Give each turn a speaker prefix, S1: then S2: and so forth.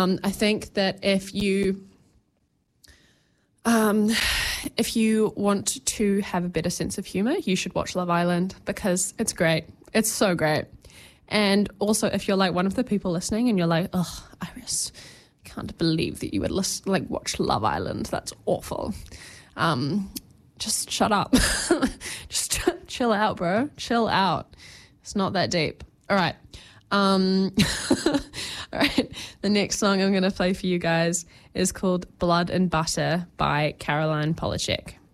S1: I think that if you want to have a better sense of humour, you should watch Love Island because it's great. It's so great. And also, if you're like one of the people listening and you're like, oh, Iris, I can't believe that you would watch Love Island. That's awful. Just shut up. Just chill out, bro. Chill out. It's not that deep. All right. All right. The next song I'm going to play for you guys is called Blood and Butter by Caroline Polachek.